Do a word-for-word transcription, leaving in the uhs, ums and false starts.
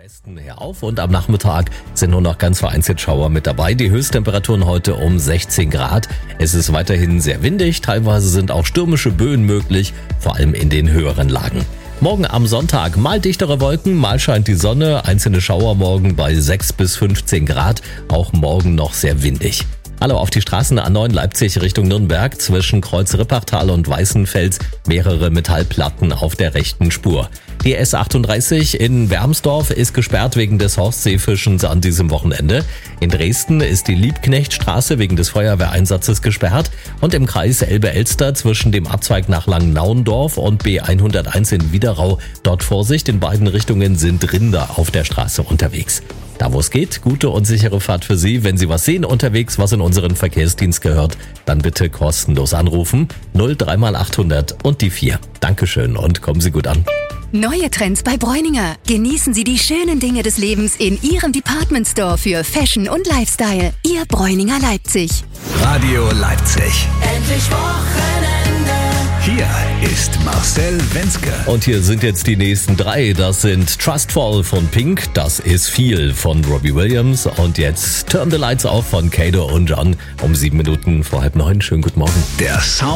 Westen her auf und am Nachmittag sind nur noch ganz vereinzelt Schauer mit dabei. Die Höchsttemperaturen heute um sechzehn Grad. Es ist weiterhin sehr windig, teilweise sind auch stürmische Böen möglich, vor allem in den höheren Lagen. Morgen am Sonntag mal dichtere Wolken, mal scheint die Sonne, einzelne Schauer morgen bei sechs bis fünfzehn Grad, auch morgen noch sehr windig. Hallo, auf die Straßen A neun Leipzig Richtung Nürnberg zwischen Kreuz-Rippachtal und Weißenfels mehrere Metallplatten auf der rechten Spur. Die S achtunddreißig in Wermsdorf ist gesperrt wegen des Horstseefischens an diesem Wochenende. In Dresden ist die Liebknechtstraße wegen des Feuerwehreinsatzes gesperrt und im Kreis Elbe-Elster zwischen dem Abzweig nach Langnauendorf und B hunderteins in Widerau. Dort Vorsicht, in beiden Richtungen sind Rinder auf der Straße unterwegs. Da wo es geht, gute und sichere Fahrt für Sie. Wenn Sie was sehen unterwegs, was in unseren Verkehrsdienst gehört, dann bitte kostenlos anrufen. null drei mal achthundert und die vier. Dankeschön und kommen Sie gut an. Neue Trends bei Bräuninger. Genießen Sie die schönen Dinge des Lebens in Ihrem Department Store für Fashion und Lifestyle. Ihr Bräuninger Leipzig. Radio Leipzig. Endlich Wochenende. Hier ist Marcel Wenzke. Und hier sind jetzt die nächsten drei. Das sind Trustful von Pink, das ist viel von Robbie Williams und jetzt Turn the Lights Off von Kato und John um sieben Minuten vor halb neun. Schönen guten Morgen. Der Sound